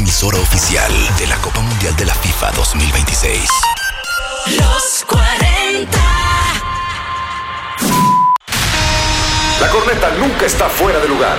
emisora oficial de la Copa Mundial de la FIFA 2026. Los 40. La corneta nunca está fuera de lugar.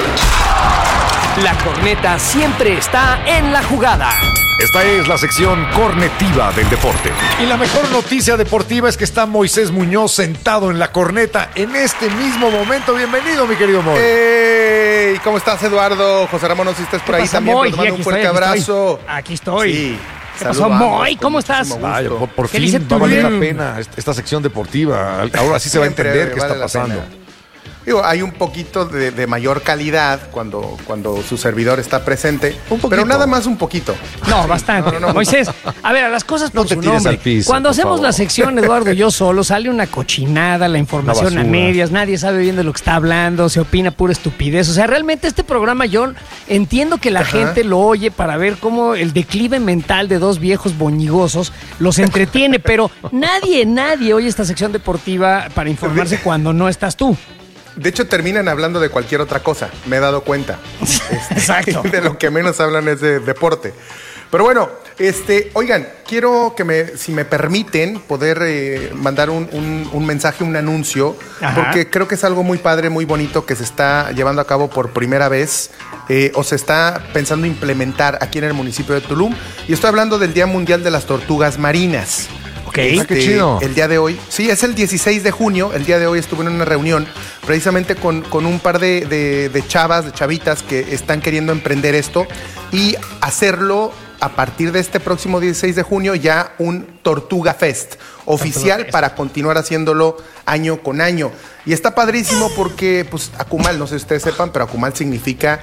La corneta siempre está en la jugada. Esta es la sección cornetiva del deporte. Y la mejor noticia deportiva es que está Moisés Muñoz sentado en la corneta en este mismo momento. Bienvenido, mi querido Moy. ¡Hey! ¿Cómo estás, Eduardo? José Ramón, no sé si estás por ahí también. Moy? Te mando un fuerte abrazo. Aquí estoy. Sí. ¿Qué pasó, Moy? ¿Cómo estás? Vaya, por ¿Qué dice fin tu va a valer vida? la pena esta sección deportiva. Ahora sí se va a Siempre entender qué vale está la pasando. pena. Digo, hay un poquito de mayor calidad cuando su servidor está presente. Un poquito. Pero nada más un poquito. No, bastante. No. Moisés, a ver, a las cosas por No te su tires nombre. al piso, Cuando por hacemos favor. la sección, Eduardo y yo solo, sale una cochinada, la información Una a basura. medias, nadie sabe bien de lo que está hablando, se opina pura estupidez. O sea, realmente este programa yo entiendo que la gente lo oye para ver cómo el declive mental de dos viejos boñigosos los entretiene, pero nadie oye esta sección deportiva para informarse cuando no estás tú. De hecho, terminan hablando de cualquier otra cosa. Me he dado cuenta. Exacto. De lo que menos hablan es de deporte. Pero bueno, oigan, quiero que si me permiten, poder mandar un mensaje, un anuncio, Ajá. porque creo que es algo muy padre, muy bonito que se está llevando a cabo por primera vez o se está pensando implementar aquí en el municipio de Tulum. Y estoy hablando del Día Mundial de las Tortugas Marinas. Ok. Qué chido. El día de hoy, sí, es el 16 de junio. El día de hoy estuve en una reunión precisamente con un par de chavitas que están queriendo emprender esto y hacerlo a partir de este próximo 16 de junio ya un Tortuga Fest oficial para continuar haciéndolo año con año. Y está padrísimo porque, pues, Akumal, no sé si ustedes sepan, pero Akumal significa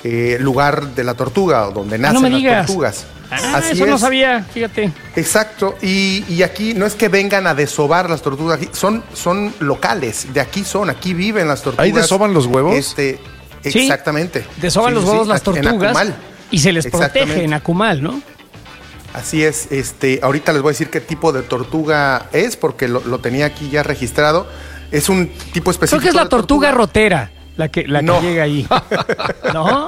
lugar de la tortuga, o donde no nacen me las digas. tortugas. Eso no sabía, fíjate. Exacto, y aquí no es que vengan a desovar las tortugas, aquí son locales, aquí viven las tortugas. ¿Ahí desoban los huevos? Sí. Exactamente. Desoban los huevos las aquí en tortugas Akumal. y se les Exactamente. protege en Akumal, ¿no? Así es, ahorita les voy a decir qué tipo de tortuga es, porque lo tenía aquí ya registrado. Es un tipo específico. Creo que es la de tortuga rotera la que No. llega ahí. ¿No?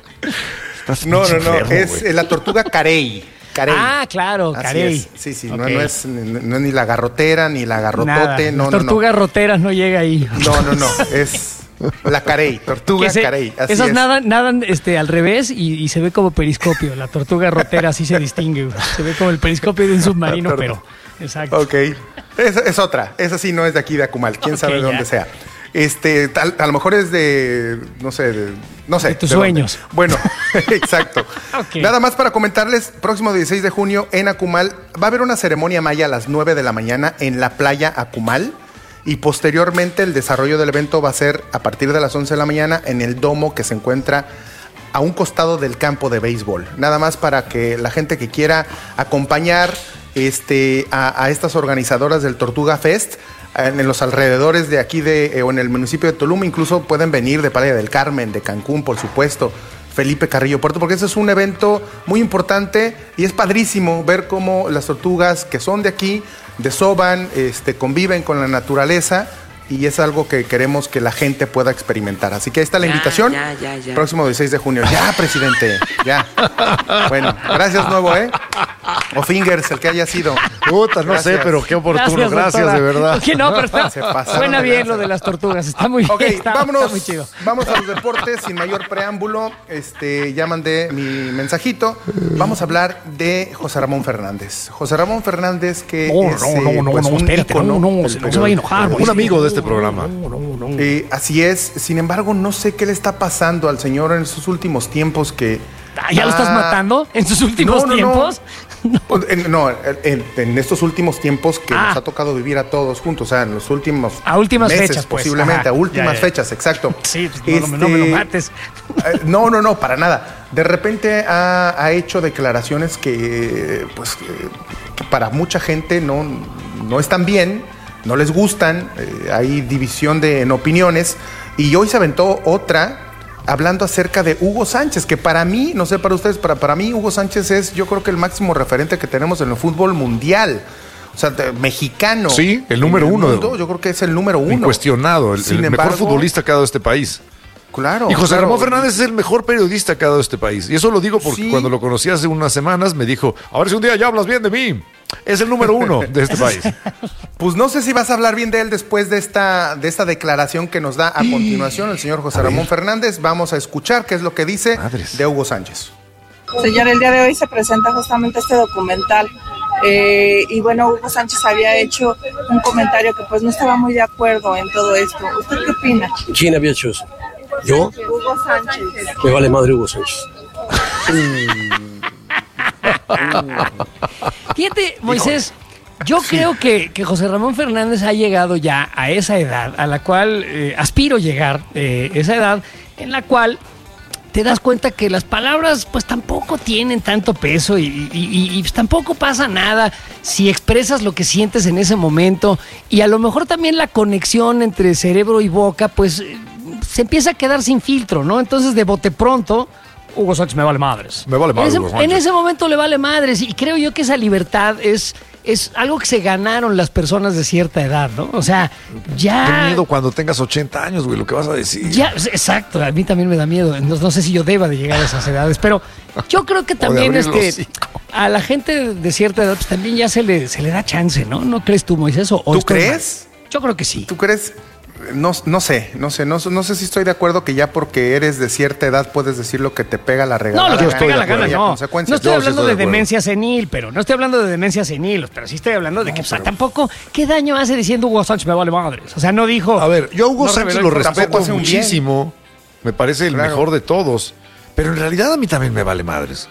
Estás No, pinche enfermo, es güey. la tortuga carey. Carey. Ah, claro, Así carey. es. Sí, Ok. no es ni la garrotera, ni la garrotote, Nada, no, las tortugas roteras no llega ahí. No, es la carey, tortuga carey. Así esas es. nadan al revés y se ve como periscopio. La tortuga rotera así se distingue. Güey. Se ve como el periscopio de un submarino, pero... Exacto. Ok. Esa es otra. Esa sí no es de aquí de Akumal. Quién sabe de ya. dónde sea. A lo mejor es de, no sé. De tus dónde. sueños. Bueno, exacto. Ok. Nada más para comentarles, próximo 16 de junio en Akumal va a haber una ceremonia maya a las 9 de la mañana en la playa Akumal y posteriormente el desarrollo del evento va a ser a partir de las 11 de la mañana en el domo que se encuentra a un costado del campo de béisbol. Nada más para que la gente que quiera acompañar a estas organizadoras del Tortuga Fest en los alrededores de aquí o en el municipio de Tulum, incluso pueden venir de Playa del Carmen, de Cancún, por supuesto, Felipe Carrillo Puerto, porque ese es un evento muy importante y es padrísimo ver cómo las tortugas que son de aquí desoban, conviven con la naturaleza. Y es algo que queremos que la gente pueda experimentar. Así que ahí está la invitación. Ya. Próximo 16 de junio. Ya, presidente. Ya. Bueno, gracias nuevo, ¿eh? O Fingers, el que haya sido. Puta, no sé, Gracias. pero qué oportuno. Gracias, doctora. de verdad. Ok, no, pero Se pasaron suena de bien lanza. lo de las tortugas. Está muy Ok, bien. Está vámonos. muy chido. Vamos a los deportes sin mayor preámbulo. Ya mandé mi mensajito. Vamos a hablar de José Ramón Fernández. José Ramón Fernández, que No, es no, un espérate, ícono no, del se va a periodismo. enojar. Un amigo de este programa. Así es. Sin embargo, no sé qué le está pasando al señor en sus últimos tiempos que... ¿Ya lo estás matando en sus últimos tiempos? En estos últimos tiempos que Ah. nos ha tocado vivir a todos juntos, o sea, en los últimos A últimas meses, fechas, pues. posiblemente, Ajá. a últimas Ya. fechas, exacto. Sí, pues, no me lo mates. No, para nada. De repente ha hecho declaraciones que para mucha gente no están bien, no les gustan, hay división en opiniones, y hoy se aventó otra hablando acerca de Hugo Sánchez, que para mí, no sé para ustedes, para mí Hugo Sánchez es, yo creo que el máximo referente que tenemos en el fútbol mundial. O sea, mexicano. Sí, el número En el uno. mundo, yo creo que es el número uno. Incuestionado, el Sin mejor embargo, futbolista que ha dado este país. Claro. Y José claro. Ramón Fernández es el mejor periodista que ha dado este país. Y eso lo digo porque Sí. cuando lo conocí hace unas semanas me dijo, a ver si un día ya hablas bien de mí. Es el número 1 de este país. Pues no sé si vas a hablar bien de él después de esta declaración que nos da a continuación el señor José Ramón Fernández. Vamos a escuchar qué es lo que dice Madres. de Hugo Sánchez. Señor, el día de hoy se presenta justamente este documental y bueno, Hugo Sánchez había hecho un comentario que pues no estaba muy de acuerdo en todo esto. ¿Usted qué opina? ¿Quién había hecho eso? ¿Yo? Hugo Sánchez. Me vale madre Hugo Sánchez. Fíjate, Moisés, yo creo que José Ramón Fernández ha llegado ya a esa edad a la cual aspiro llegar, esa edad en la cual te das cuenta que las palabras pues tampoco tienen tanto peso y pues, tampoco pasa nada si expresas lo que sientes en ese momento y a lo mejor también la conexión entre cerebro y boca pues se empieza a quedar sin filtro, ¿no? Entonces de bote pronto Hugo Sánchez me vale madres. Me vale madres, Hugo Sánchez. En ese momento le vale madres y creo yo que esa libertad es algo que se ganaron las personas de cierta edad, ¿no? O sea, ya... Qué miedo cuando tengas 80 años, güey, lo que vas a decir. Ya, exacto, a mí también me da miedo. No sé si yo deba de llegar a esas edades, pero yo creo que también abrir el hocico. a la gente de cierta edad pues también ya se le da chance, ¿no? ¿No crees tú, Moisés? ¿O ¿Tú estoy crees? mal? Yo creo que sí. ¿Tú crees? No sé si estoy de acuerdo que ya porque eres de cierta edad puedes decir lo que te pega la regalada. No, lo que te estoy pega de la gana, acuerdo. no. Consecuencias. No estoy Yo sí hablando estoy de de acuerdo. demencia senil, pero no estoy hablando de demencia senil, pero sí estoy hablando de que, o sea, tampoco, ¿qué daño hace diciendo Hugo Sánchez me vale madres? O sea, no dijo... A ver, yo a Hugo no Sánchez reveló lo información. respeto hace un bien. muchísimo. Me parece el Claro. mejor de todos. Pero en realidad a mí también me vale madres.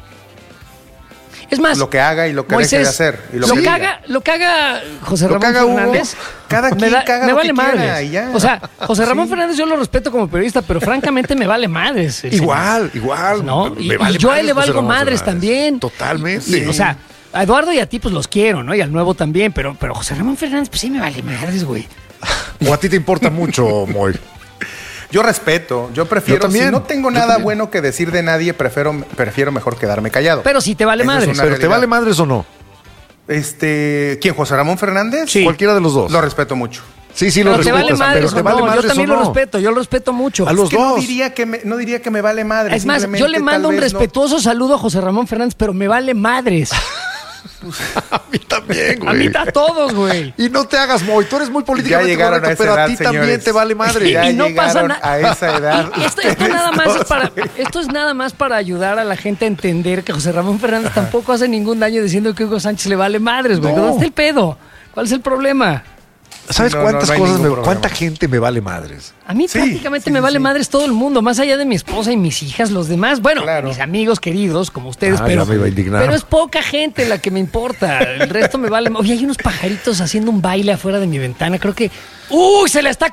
Es más, Lo que haga y lo que Moisés, deje de hacer. Y lo que haga José Lo Ramón que haga Hugo, Fernández. cada quien caga me lo vale que quiera madres. y ya. O sea, José Ramón Sí. Fernández yo lo respeto como periodista, pero francamente me vale madres. el Igual. ¿No? Me Y vale yo a él le madres José valgo Ramón madres Fernández. también. Totalmente. O sea, a Eduardo y a ti pues los quiero, ¿no? Y al nuevo también, pero José Ramón Fernández pues sí me vale madres, güey. O a ti te importa mucho, Moy. Yo respeto, yo prefiero, Yo también, si no tengo yo nada también. bueno que decir de nadie, prefiero mejor quedarme callado. Pero si te vale Esa es madres. una ¿Pero te realidad. vale madres o no? ¿Quién? ¿José Ramón Fernández? Sí. Cualquiera de los dos. Lo respeto mucho. Sí, lo Pero te vale respetas, madres pero te o vale no, madres yo también o lo no. respeto, yo lo respeto mucho. A los Es que dos. no diría que me vale madre. Es más, yo simplemente le mando tal un vez no- respetuoso saludo a José Ramón Fernández, pero me vale madres. A mí también, güey. A mí a todos, güey. Y no te hagas, Moy. Tú eres muy Ya políticamente llegaron correcto, a esa pero edad, a ti también señores. te vale madre. Ya Y no pasa llegaron nada. a esa edad. Esto es nada más para ayudar a la gente a entender que José Ramón Fernández tampoco hace ningún daño diciendo que Hugo Sánchez le vale madres, güey. No. ¿Dónde está el pedo? ¿Cuál es el problema? ¿Sabes No, cuántas no hay cosas, ningún problema. cuánta gente me vale madres? A mí Sí, prácticamente sí, me sí, vale sí. madres todo el mundo, más allá de mi esposa y mis hijas, los demás, bueno, Claro. mis amigos queridos como ustedes, Ya me iba a indignar. pero es poca gente la que me importa, el resto me vale. Oye, hay unos pajaritos haciendo un baile afuera de mi ventana, creo que... ¡Uy! Se la está...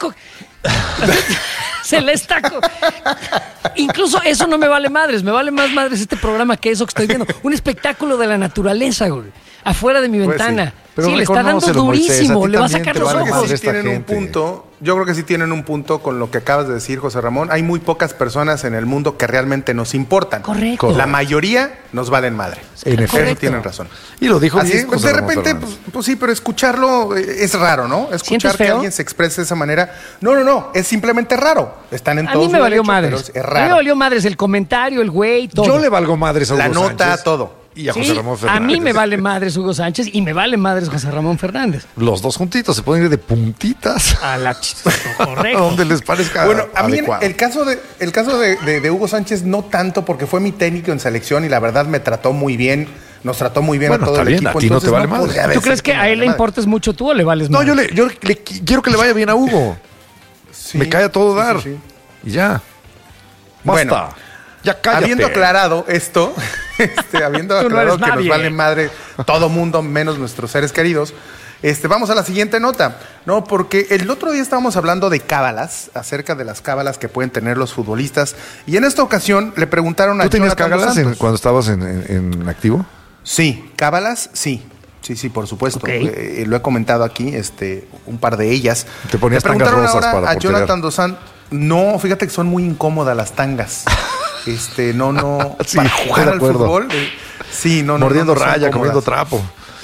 Se la está... Incluso eso no me vale madres, me vale más madres este programa que eso que estoy viendo. Un espectáculo de la naturaleza, güey, afuera de mi Pues ventana. sí. Pero Sí, le está dando reconócelo, Moisés, durísimo, a ti le va a también sacar te los vale Yo creo ojos. que madre sí esta tienen un gente. punto. Yo creo que sí tienen un punto con lo que acabas de decir, José Ramón. Hay muy pocas personas en el mundo que realmente nos importan. Correcto. La mayoría nos valen madre. En efecto. Eso tienen razón. Y lo dijo Así bien, es, pues José de Ramón repente, Fernández. pues sí, pero escucharlo es raro, ¿no? ¿Sientes Escuchar que feo? alguien se exprese de esa manera. No, es simplemente raro. Están en A todo mí su me valió derecho, madres. pero es A mí me raro. valió madres el comentario, el güey, todo. Yo le valgo madres a Hugo La nota, Sánchez todo. Y a Sí, José Ramón a Fernández. mí me vale madres Hugo Sánchez y me vale madres José Ramón Fernández. Los dos juntitos se pueden ir de puntitas A la a correcto. donde les parezca Bueno, a mí adecuado. el caso de Hugo Sánchez no tanto porque fue mi técnico en selección y la verdad me trató muy bien, nos trató muy bien Bueno, a todo está el bien, equipo. a ti no te entonces vale madre. podría ¿Tú decir crees que me a vale él le madre. importes mucho tú o le vales No, madres? yo le quiero que le vaya bien a Hugo. Sí, Me cae a todo sí, dar. sí, sí. Y ya. Bueno, Basta. Ya cállate. Habiendo aclarado esto, habiendo Tú no aclarado eres que nos nadie. vale madre todo mundo menos nuestros seres queridos, vamos a la siguiente nota, ¿no? Porque el otro día estábamos hablando de cábalas, acerca de las cábalas que pueden tener los futbolistas, y en esta ocasión le preguntaron a ¿Tú tenías Jonathan Dos cágalas Santos. cuando estabas en activo? Sí, cábalas, sí. Sí, por supuesto. Ok. Lo he comentado aquí, un par de ellas. Te ponías Le preguntaron tangas rosas ahora para a porterear. Jonathan Dos Santos. No, fíjate que son muy incómodas las tangas. No, Sí, para estoy jugar de al acuerdo. fútbol. Sí, no. Mordiendo no son raya, comiendo cómodas. trapo.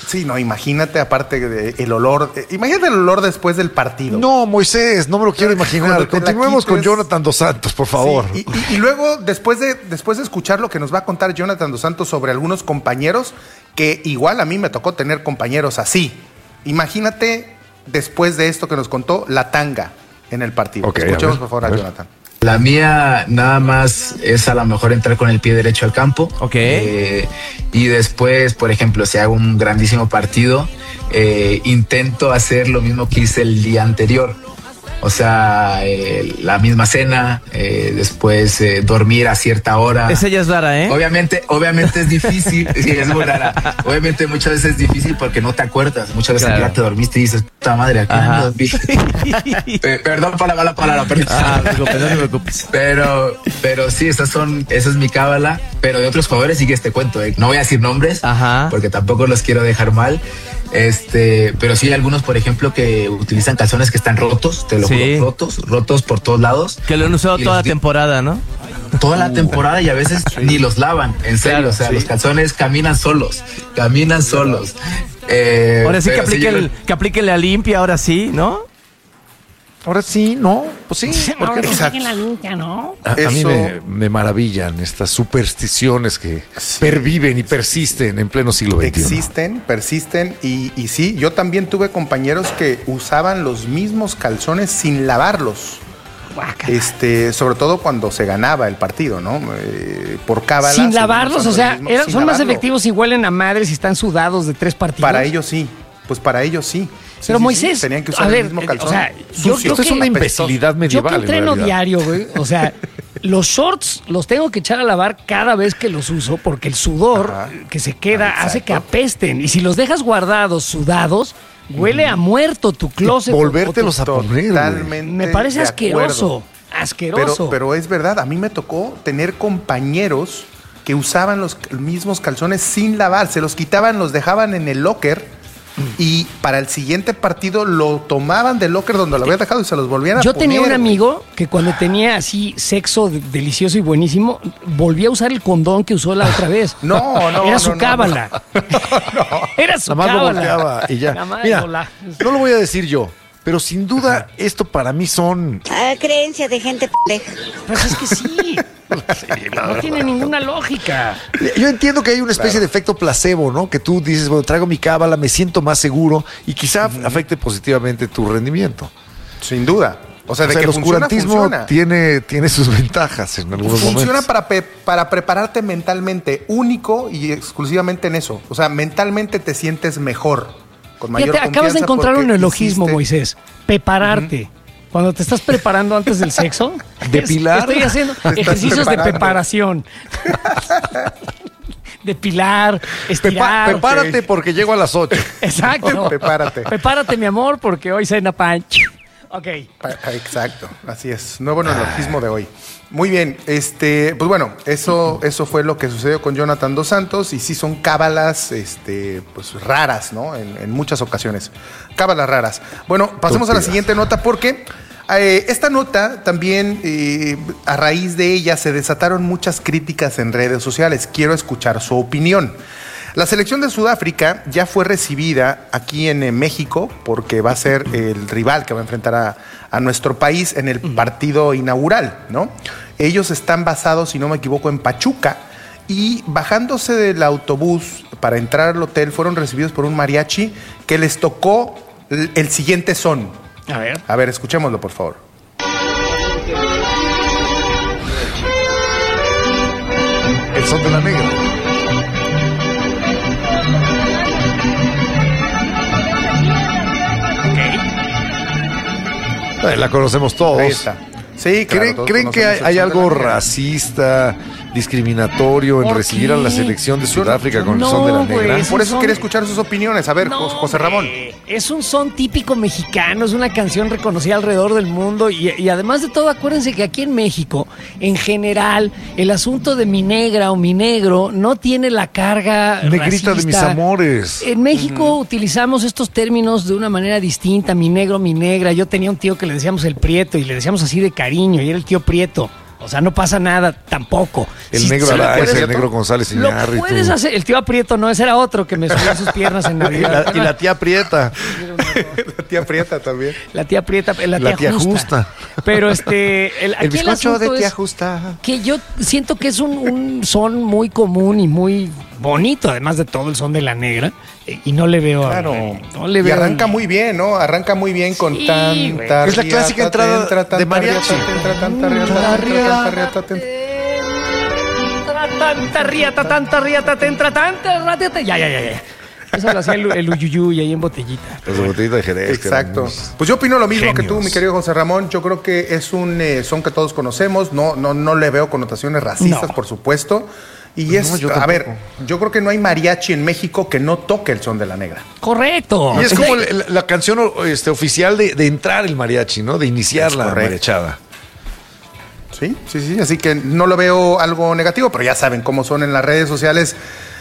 Sí, no, imagínate aparte el olor. Imagínate el olor después del partido. No, Moisés, no me lo quiero imaginar. Continuemos con Jonathan Dos Santos, por favor. Sí, y luego, después de escuchar lo que nos va a contar Jonathan Dos Santos sobre algunos compañeros, que igual a mí me tocó tener compañeros así. Imagínate, después de esto que nos contó, la tanga en el partido. Okay, escuchemos, por favor, a Jonathan. La mía nada más es a lo mejor entrar con el pie derecho al campo. Ok. Y después, por ejemplo, si hago un grandísimo partido, intento hacer lo mismo que hice el día anterior. O sea, la misma cena, después dormir a cierta hora. Esa ya es rara, ¿eh? Obviamente es difícil. Sí, es muy rara. Obviamente muchas veces es difícil porque no te acuerdas. Muchas veces ya te dormiste y dices, puta madre, aquí me dormí. Perdón por la mala palabra, perdón. No te preocupes. Pero sí, esa es mi cábala. Pero de otros jugadores sí que te cuento. No voy a decir nombres porque tampoco los quiero dejar mal. Pero sí hay algunos, por ejemplo, que utilizan calzones que están rotos, te lo juro, rotos por todos lados. Que lo han usado toda la temporada, ¿no? Toda la temporada y a veces ni los lavan, en serio. Claro, o sea, los calzones caminan solos. Ahora sí que aplique la limpia, ahora sí, ¿no? Ahora sí, ¿no? Pues sí. Ahora que la limpia, ¿no? A mí me maravillan estas supersticiones que perviven y persisten en pleno siglo XXI. Existen, persisten y sí, yo también tuve compañeros que usaban los mismos calzones sin lavarlos. Sobre todo cuando se ganaba el partido, ¿no? Por cábala. Sin lavarlos, o sea, son más efectivos y huelen a madre si están sudados de 3 partidos. Para ellos sí, pues para ellos sí. Pero Moisés, tenían que usar el mismo calzón. O sea, yo creo esto es una imbecilidad medieval. Yo que entreno diario, güey. O sea, los shorts los tengo que echar a lavar cada vez que los uso porque el sudor que se queda hace que apesten. Y si los dejas guardados, sudados, huele a muerto tu closet. Volvértelos a poner. Totalmente. Me parece asqueroso. Asqueroso. Pero es verdad, a mí me tocó tener compañeros que usaban los mismos calzones sin lavar. Se los quitaban, los dejaban en el locker. Y para el siguiente partido lo tomaban del locker donde lo había dejado y se los volvían a poner. Yo tenía un amigo que cuando tenía así sexo delicioso y buenísimo, volvía a usar el condón que usó la otra vez. Era su cábala. Era su cábala. Volteaba y ya. Mira, no lo voy a decir yo, pero sin duda esto para mí son... creencia de gente pendeja. Pues es que sí. No tiene ninguna lógica. Yo entiendo que hay una especie de efecto placebo, ¿no? Que tú dices, bueno, traigo mi cábala, me siento más seguro y quizá afecte positivamente tu rendimiento. Sin duda. O sea, el oscurantismo tiene sus ventajas en algunos momentos. Funciona para prepararte mentalmente, único y exclusivamente en eso. O sea, mentalmente te sientes mejor, con mayor confianza. Acabas de encontrar un neologismo, Moisés. Prepararte. Cuando te estás preparando antes del sexo, depilar. Estoy haciendo ejercicios de preparación. Depilar, estirar. Prepárate porque llego a las 8. Exacto. Prepárate. Prepárate, mi amor, porque hoy cena pan. Ok. Exacto, así es. Nuevo neologismo de hoy. Muy bien, pues bueno, eso fue lo que sucedió con Jonathan Dos Santos y sí son cábalas, pues raras, ¿no? En muchas ocasiones, cábalas raras. Bueno, pasemos a la siguiente nota porque esta nota también, a raíz de ella se desataron muchas críticas en redes sociales. Quiero escuchar su opinión. La selección de Sudáfrica ya fue recibida aquí en México porque va a ser el rival que va a enfrentar a nuestro país en el partido inaugural, ¿no? Ellos están basados, si no me equivoco, en Pachuca y bajándose del autobús para entrar al hotel fueron recibidos por un mariachi que les tocó el siguiente son. A ver, escuchémoslo, por favor. El son de la negra. La conocemos todos. Ahí está. Sí, claro, ¿Creen que hay algo racista, discriminatorio en recibir a la selección de Sudáfrica con el son de la negra? Pues, por eso quería escuchar sus opiniones. A ver, José Ramón. Es un son típico mexicano, es una canción reconocida alrededor del mundo y además de todo, acuérdense que aquí en México, en general, el asunto de mi negra o mi negro no tiene la carga negrita racista. De mis amores. En México utilizamos estos términos de una manera distinta, mi negro, mi negra. Yo tenía un tío que le decíamos el prieto y le decíamos así de cariño y era el tío prieto. O sea, no pasa nada tampoco. El negro lo Araiza, puedes- el negro González Lo Iñárritu. puedes hacer. El tío Aprieto, no, ese era otro que me subía sus piernas en Navidad. Y la tía Prieta. La tía Prieta también. La tía Prieta, la La tía Justa. Justa. Pero aquí El bizcocho asunto de tía es Justa. que yo siento que es un son muy común y muy bonito, además de todo el son de la negra, y no le veo. Claro. No le Y veo. arranca muy bien, ¿no? Arranca muy bien con Sí, tanta. Es la clásica riata, entrada te entra tanta de mariachi. riata, te entra tanta riata, te entra tanta riata, te entra- Tanta riata, te entra tanta riata. Ya. Eso lo hacía el Uyuyuy ahí en botellita. Pues de botellita de Jerez. que Exacto. eran unos- Pues yo opino lo mismo que genios. tú, mi querido José Ramón. Yo creo que es un son que todos conocemos. No le veo connotaciones racistas, No. por supuesto. Y No, es, yo a tampoco. ver, yo creo que no hay mariachi en México que no toque el son de la negra. Correcto. Y es como la canción oficial de entrar el mariachi, ¿no? De iniciar Es la correcto. mariachada. Sí. Así que no lo veo algo negativo, pero ya saben cómo son en las redes sociales.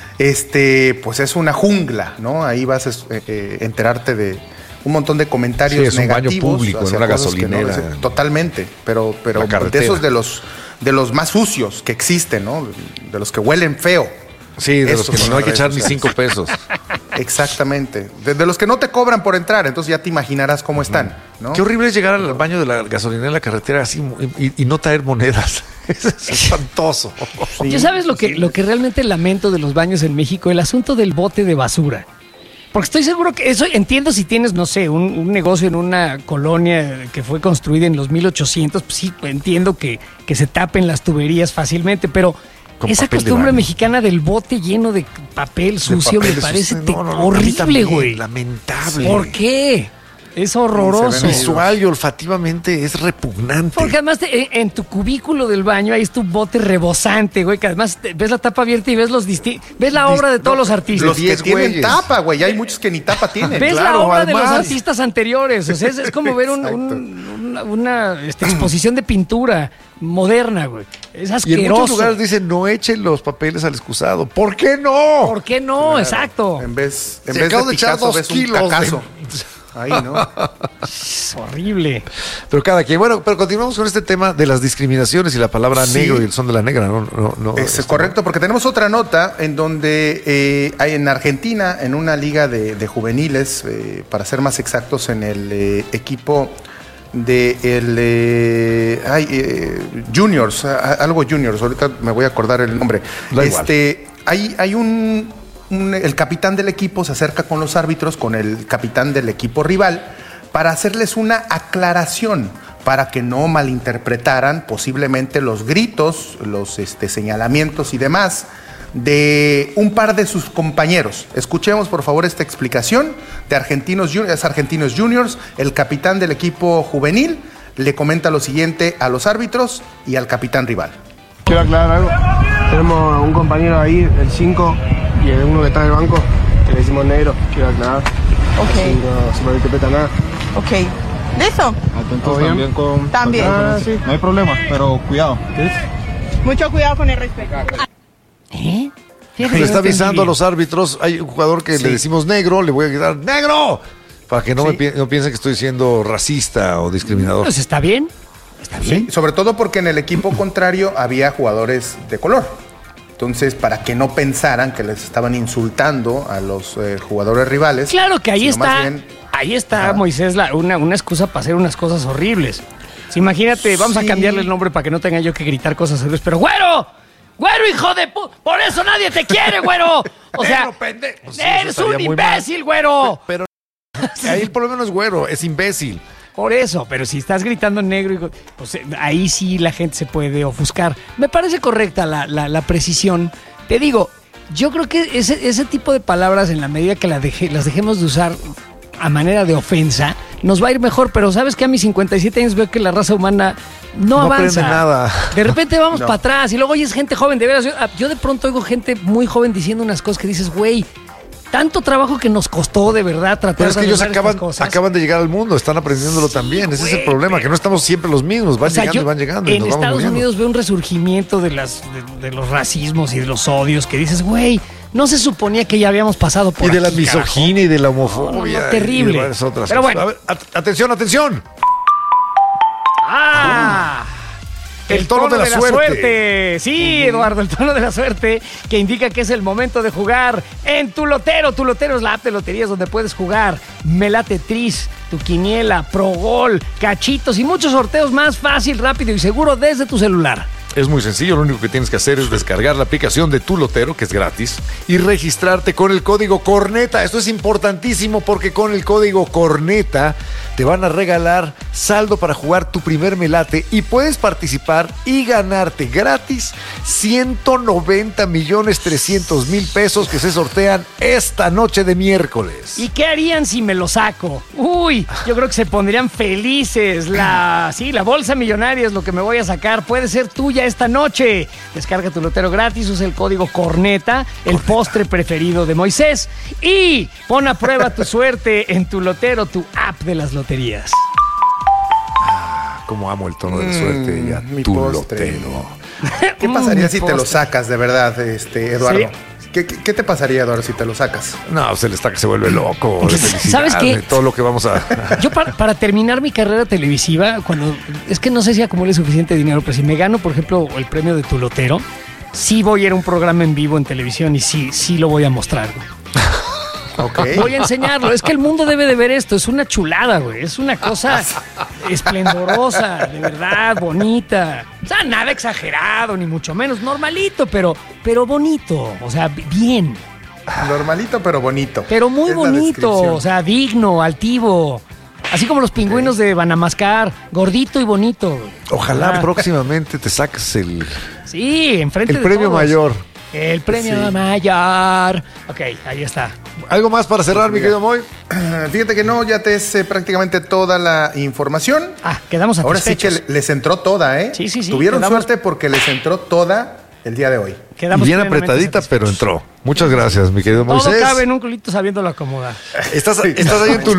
Pues es una jungla, ¿no? Ahí vas a enterarte de un montón de comentarios Sí, es un baño negativos. público, en hacia una cosas que gasolinera. Totalmente, pero La de carretera. esos de los más sucios que existen, ¿no? De los que huelen feo. Sí, de los Esos que son no hay que las echar redes ni sociales. 5 pesos. Exactamente. De los que no te cobran por entrar, entonces ya te imaginarás cómo están, ¿no? Qué horrible es llegar al baño de la gasolinera en la carretera así y no traer monedas. Es espantoso. ¿Ya sabes lo que realmente lamento de los baños en México? El asunto del bote de basura. Porque estoy seguro que eso, entiendo si tienes, no sé, un negocio en una colonia que fue construida en los 1800, pues sí, entiendo que se tapen las tuberías fácilmente, pero Con esa papel de costumbre baño. mexicana del bote lleno de papel sucio papel me parece sucio. No, a mí horrible, también, güey. lamentable. ¿Por qué? Es horroroso. Visual y olfativamente es repugnante. Porque además en tu cubículo del baño ahí es tu bote rebosante, güey, que además ves la tapa abierta y ves ves la obra de todos los artistas. Los que 10 tienen güeyes. tapa, güey. Hay muchos que ni tapa tienen. Ves claro, la obra de además. los artistas anteriores. O sea, es como ver una exposición de pintura moderna, güey. Es Y en asqueroso. muchos lugares dicen no echen los papeles al excusado. ¿Por qué no? ¿Por qué no? Exacto. En vez Se de acabo de echar Picasso, 2 ves un kilos de- cacazo. Ahí, ¿no? Es horrible. Pero cada quien. Bueno, pero continuamos con este tema de las discriminaciones y la palabra Sí. negro y el son de la negra. No, Es correcto, porque tenemos otra nota en donde hay en Argentina, en una liga de juveniles, para ser más exactos, en el equipo de Juniors, algo Juniors, ahorita me voy a acordar el nombre. Da igual. Hay el capitán del equipo se acerca con los árbitros, con el capitán del equipo rival, para hacerles una aclaración, para que no malinterpretaran posiblemente los gritos, los señalamientos y demás de un par de sus compañeros. Escuchemos por favor esta explicación de Argentinos Juniors. El capitán del equipo juvenil le comenta lo siguiente a los árbitros y al capitán rival. Quiero aclarar algo. Tenemos un compañero ahí, el 5, y el uno que está en el banco, que le decimos negro. Quiero aclarar. Ok. Así no se malinterpreta nada. Ok. ¿Listo? Atentos también con... También. Sí. No hay problema, pero cuidado. Mucho cuidado con el respeto. ¿Eh? Le está avisando a los árbitros. Hay un jugador que le decimos negro, le voy a gritar ¡negro! Para que no piensen que estoy siendo racista o discriminador. Pues está bien. Está bien. Sí, sobre todo porque en el equipo contrario había jugadores de color. Entonces, para que no pensaran que les estaban insultando a los jugadores rivales. Claro que ahí sino más está. bien- Ahí está, Moisés, una excusa para hacer unas cosas horribles. Sí, imagínate, vamos a Sí. cambiarle el nombre para que no tenga yo que gritar cosas horribles. Pero, ¡güero! ¡Güero, hijo de por eso nadie te quiere, güero! O sea, Negro, pendejo. Pues sí, eres eso un estaría muy mal. imbécil, güero. Pero ahí el problema no es güero, es imbécil. Por eso, pero si estás gritando en negro, pues ahí sí la gente se puede ofuscar. Me parece correcta la precisión. Te digo, yo creo que ese tipo de palabras, en la medida que las dejemos de usar a manera de ofensa, nos va a ir mejor. Pero sabes que a mis 57 años veo que la raza humana no avanza. aprende nada. De repente vamos No. para atrás y luego oyes gente joven. De veras, yo de pronto oigo gente muy joven diciendo unas cosas que dices, güey, tanto trabajo que nos costó de verdad tratar Pero es que de ellos arreglar estas cosas. acaban de llegar al mundo, están aprendiéndolo también. Ese es el güey, problema, que no estamos siempre los mismos. Van O sea, llegando yo y van llegando. y en nos vamos Estados muriendo. Unidos veo un resurgimiento de los racismos y de los odios que dices, güey, no se suponía que ya habíamos pasado por Y de la aquí, misoginia y de la homofobia. No, no, y de terrible. varias otras Pero cosas. bueno. A ver, atención, atención. carajo. ¡Ah! El tono de la suerte. Sí, Eduardo, el tono de la suerte que indica que es el momento de jugar en Tu Lotero. Tu Lotero es la app de loterías donde puedes jugar Melate Tris, Tu Quiniela, Pro Gol, Cachitos y muchos sorteos más fácil, rápido y seguro desde tu celular. Es muy sencillo, lo único que tienes que hacer es descargar la aplicación de Tu Lotero, que es gratis, y registrarte con el código CORNETA. Esto es importantísimo porque con el código CORNETA te van a regalar saldo para jugar tu primer melate y puedes participar y ganarte gratis 190,300,000 pesos que se sortean esta noche de miércoles. ¿Y qué harían si me lo saco? Uy, yo creo que se pondrían felices. La bolsa millonaria es lo que me voy a sacar. Puede ser tuya esta noche. Descarga Tu Lotero gratis, usa el código CORNETA, el postre preferido de Moisés, y pon a prueba tu suerte en Tu Lotero, tu app de las loterías. Cómo amo el tono de la suerte ya. Tu Lotero. ¿Qué pasaría si te lo sacas, de verdad, Eduardo? ¿Sí? ¿Qué te pasaría, Eduardo, si te lo sacas? No, se vuelve loco. ¿Sabes qué? Todo lo que vamos a... Yo para terminar mi carrera televisiva, es que no sé si acumule suficiente dinero, pero si me gano, por ejemplo, el premio de Tu Lotero, sí voy a ir a un programa en vivo en televisión y sí lo voy a mostrar. Okay. Voy a enseñarlo. Es que el mundo debe de ver esto. Es una chulada, güey. Es una cosa esplendorosa, de verdad, bonita. O sea, nada exagerado, ni mucho menos. Normalito, pero bonito. O sea, bien. Normalito, pero bonito. Pero muy bonito. O sea, digno, altivo. Así como los pingüinos de Banamascar. Gordito y bonito. Ojalá próximamente te saques el enfrente de premio todos. mayor. El premio mayor. Ok, ahí está. ¿Algo más para cerrar, mi querido Moy? Fíjate que no, ya te es prácticamente toda la información. Quedamos satisfechos. Ahora sí que les entró toda, ¿eh? Sí. Tuvieron suerte porque les entró toda el día de hoy. Quedamos bien apretadita, pero entró. Muchas gracias, mi querido Moisés. Todo cabe en un culito sabiéndolo acomodar. Estás ahí en tu